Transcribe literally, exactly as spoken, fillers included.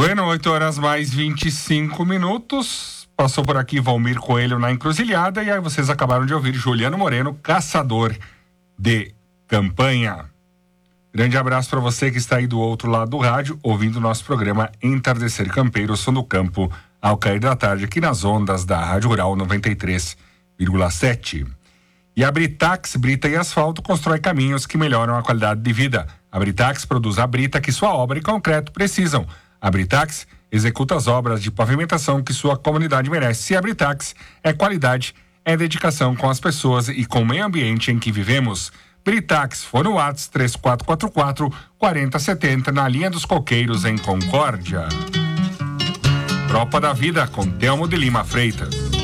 Bueno, oito horas mais vinte e cinco minutos. Passou por aqui Valmir Coelho na encruzilhada e aí vocês acabaram de ouvir Juliano Moreno, caçador de campanha. Grande abraço para você que está aí do outro lado do rádio, ouvindo o nosso programa Entardecer Campeiro, som do campo, ao cair da tarde, aqui nas ondas da Rádio Rural noventa e três vírgula sete. E a Britax, brita e asfalto, constrói caminhos que melhoram a qualidade de vida. A Britax produz a brita que sua obra e concreto precisam. A Britax executa as obras de pavimentação que sua comunidade merece. Se a Britax é qualidade, é dedicação com as pessoas e com o meio ambiente em que vivemos. Britax, fone Whats três quatro quatro quatro, quatro zero sete zero, na linha dos Coqueiros, em Concórdia. Tropa da Vida, com Telmo de Lima Freitas.